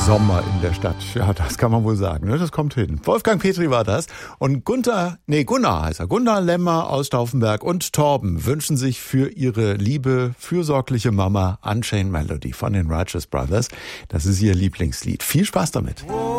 Sommer in der Stadt. Ja, das kann man wohl sagen. Ne? Das kommt hin. Wolfgang Petri war das. Und Gunnar heißt er. Gunnar Lemmer aus Stauffenberg und Torben wünschen sich für ihre liebe, fürsorgliche Mama Unchained Melody von den Righteous Brothers. Das ist ihr Lieblingslied. Viel Spaß damit.